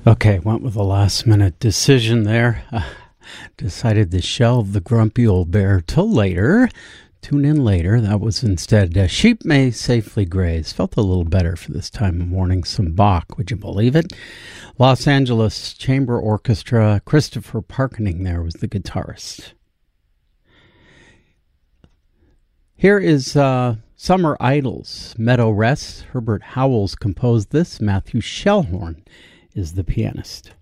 Okay, went with a last-minute decision there. Decided to shelve the grumpy old bear till later. Tune in later. That was instead Sheep May Safely Graze. Felt a little better for this time of morning. Some Bach, would you believe it? Los Angeles Chamber Orchestra. Christopher Parkening there was the guitarist. Here is Summer Idols, Meadow Rest. Herbert Howells composed this. Matthew Shellhorn is the pianist.